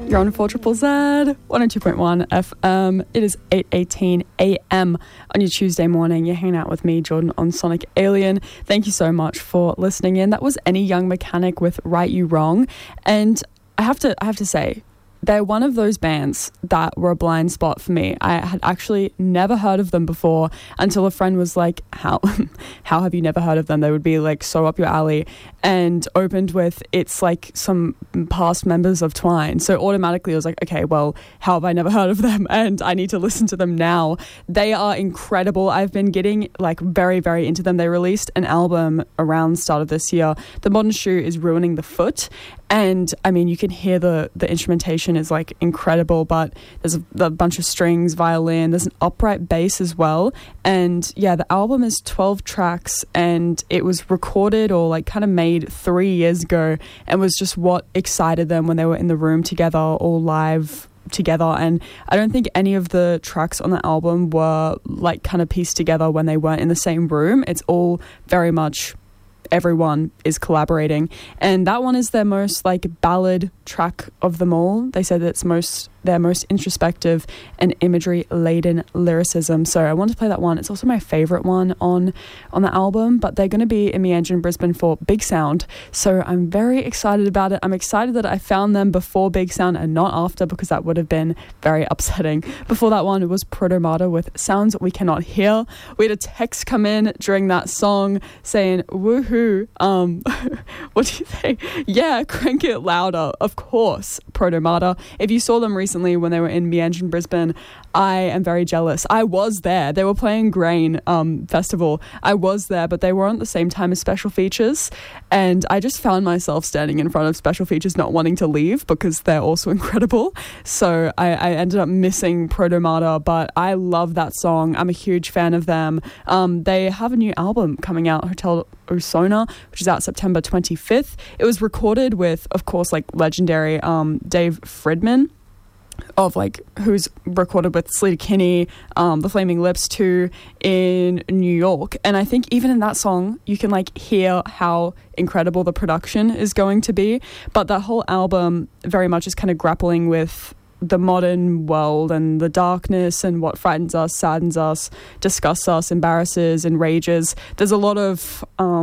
You're on 4 Triple Z, 102.1 FM. It is 8:18 a.m. on your Tuesday morning. You're hanging out with me, Jordan, on Sonic Alien. Thank you so much for listening in. That was Any Young Mechanic with Right You Wrong. And I have to say, they're one of those bands that were a blind spot for me. I had actually never heard of them before until a friend was like, how have you never heard of them? They would be like so up your alley, and opened with, it's like some past members of Twine. So automatically I was like, okay, well, how have I never heard of them? And I need to listen to them now. They are incredible. I've been getting like very, very into them. They released an album around the start of this year. The Modern Shoe is Ruining the Foot. And I mean, you can hear the instrumentation is like incredible, but there's a bunch of strings, violin, there's an upright bass as well. And yeah, the album is 12 tracks, and it was recorded or like kind of made 3 years ago, and was just what excited them when they were in the room together, all live together. And I don't think any of the tracks on the album were like kind of pieced together when they weren't in the same room. It's all very much everyone is collaborating, and that one is their most like ballad track of them all. They said it's their most introspective and imagery laden lyricism. So I wanted to play that one. It's also my favorite one on the album, but they're going to be in Meandra in Brisbane for Big Sound, so I'm very excited about it. I'm excited that I found them before Big Sound and not after, because that would have been very upsetting. Before that one, it was Protomata with Sounds We Cannot Hear. We had a text come in during that song saying, woohoo, what do you think? Yeah, crank it louder. Of course, Protomata. If you saw them recently when they were in Meandra in Brisbane, I am very jealous. I was there. They were playing Grain Festival. I was there, but they weren't at the same time as Special Features, and I just found myself standing in front of Special Features not wanting to leave because they're also incredible. So I ended up missing Protomata, but I love that song. I'm a huge fan of them. They have a new album coming out, Hotel Osona, which is out September 25th. It was recorded with, of course, like legendary Dave Fridman, of like who's recorded with Sleater-Kinney, the Flaming Lips too, in New York. And I think even in that song you can like hear how incredible the production is going to be. But that whole album very much is kind of grappling with the modern world and the darkness and what frightens us, saddens us, disgusts us, embarrasses, enrages. There's a lot of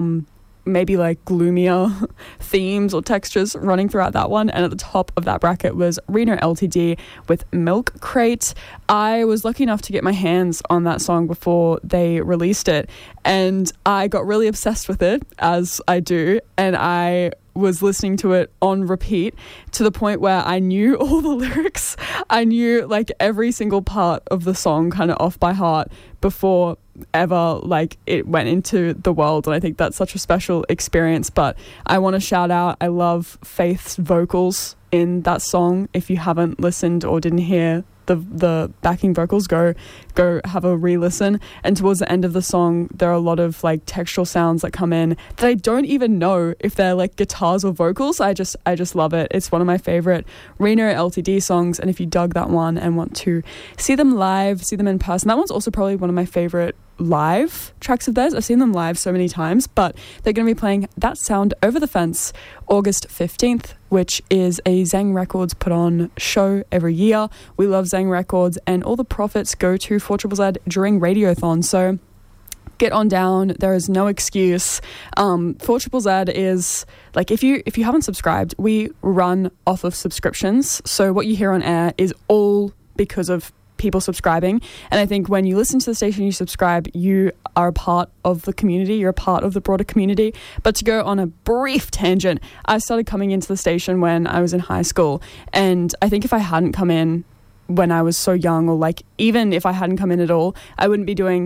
maybe like gloomier themes or textures running throughout that one. And at the top of that bracket was Reno LTD with Milk Crate. I was lucky enough to get my hands on that song before they released it, and I got really obsessed with it, as I do, and I was listening to it on repeat to the point where I knew all the lyrics. I knew like every single part of the song kind of off by heart before ever like it went into the world, and I think that's such a special experience. But I want to shout out, I love Faith's vocals in that song. If you haven't listened or didn't hear the backing vocals, go have a re-listen. And towards the end of the song, there are a lot of like textual sounds that come in that I don't even know if they're like guitars or vocals. I just love it. It's one of my favorite Reno LTD songs, and if you dug that one and want to see them live, see them in person, that one's also probably one of my favorite live tracks of theirs. I've seen them live so many times, but they're going to be playing That Sound Over the Fence August 15th, which is a Zang Records put on show every year. We love Zang Records, and all the profits go to 4 Triple Z during Radiothon. So get on down. There is no excuse. 4 Triple Z is like, if you haven't subscribed, we run off of subscriptions. So what you hear on air is all because of people subscribing. And I think when you listen to the station, you subscribe, you are a part of the community, you're a part of the broader community. But to go on a brief tangent, I started coming into the station when I was in high school, and I think if I hadn't come in when I was so young, or like even if I hadn't come in at all, I wouldn't be doing